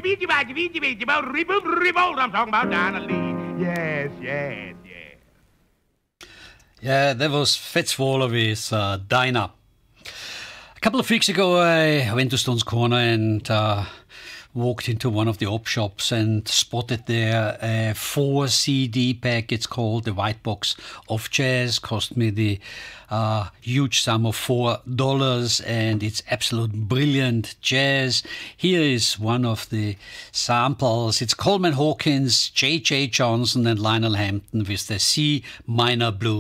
I'm talking about Donna Lee. Yes, yes, yes. Yeah, that was Fats Waller with Dinah. A couple of weeks ago, I went to Stone's Corner and walked into one of the op shops and spotted there a 4 CD pack. It's called the White Box of Jazz. Cost me the huge sum of $4, and it's absolute brilliant jazz. Here is one of the samples. It's Coleman Hawkins, J.J. Johnson and Lionel Hampton with the C minor blues.